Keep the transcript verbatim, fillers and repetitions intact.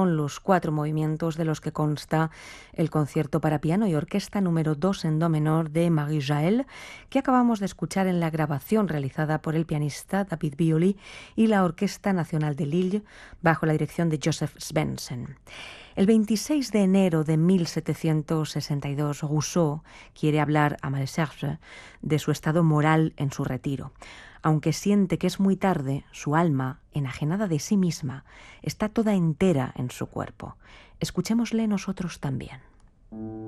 son los cuatro movimientos de los que consta el concierto para piano y orquesta número dos en do menor de Marie Jael, que acabamos de escuchar en la grabación realizada por el pianista David Biolay y la Orquesta Nacional de Lille, bajo la dirección de Joseph Svendsen. El veintiséis de enero de mil setecientos sesenta y dos, Rousseau quiere hablar a Malesherbes de su estado moral en su retiro. Aunque siente que es muy tarde, su alma, enajenada de sí misma, está toda entera en su cuerpo. Escuchémosle nosotros también.